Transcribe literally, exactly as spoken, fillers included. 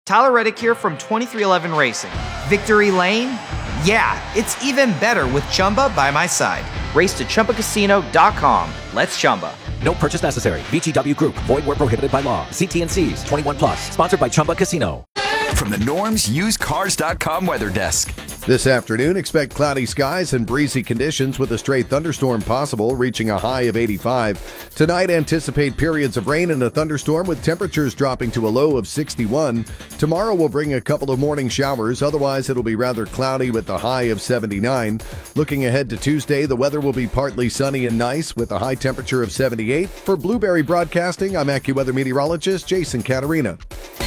Tyler Reddick here from twenty-three eleven Racing. Victory Lane? Yeah, it's even better with Chumba by my side. Race to Chumba Casino dot com. Let's Chumba. No purchase necessary. V G W Group. Void where prohibited by law. See T and C's. twenty-one plus. Sponsored by Chumba Casino. From the Norm's Used Cars dot com weather desk. This afternoon, expect cloudy skies and breezy conditions with a stray thunderstorm possible, reaching a high of eighty-five. Tonight, anticipate periods of rain and a thunderstorm with temperatures dropping to a low of sixty-one. Tomorrow will bring a couple of morning showers. Otherwise, it'll be rather cloudy with a high of seventy-nine. Looking ahead to Tuesday, the weather will be partly sunny and nice with a high temperature of seventy-eight. For Blueberry Broadcasting, I'm AccuWeather meteorologist Jason Caterina.